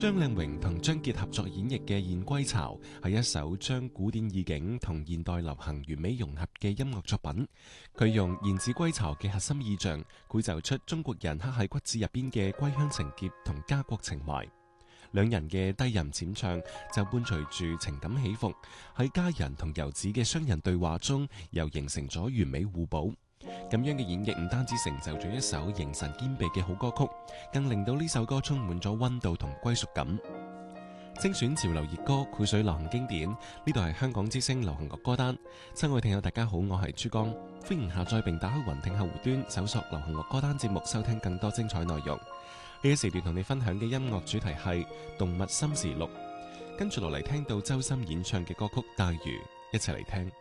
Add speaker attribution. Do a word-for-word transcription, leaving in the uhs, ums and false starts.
Speaker 1: 張靚榮同張傑合作演繹嘅《燕歸巢》係一首將古典意境同現代流行完美融合嘅音樂作品。佢用燕子歸巢嘅核心意象，繪就出中國人刻喺骨子入邊嘅歸鄉情結同家國情懷。兩人嘅低吟淺唱就伴隨住情感起伏，喺家人同遊子嘅雙人對話中，又形成咗完美互補。咁樣嘅演繹唔單止成就咗一首形神兼備嘅好歌曲，更令到呢首歌充滿咗溫度同歸屬感。精選潮流熱歌，繪水流行經典，呢度係香港之聲流行樂歌單。親愛聽友大家好，我係珠江，歡迎下載並打開雲聽客戶端，搜索流行樂歌單節目，收聽更多精彩內容。呢一時段同你分享嘅音樂主題係動物心事錄，跟住落嚟聽到周深演唱嘅歌曲《大魚》，一齊嚟聽。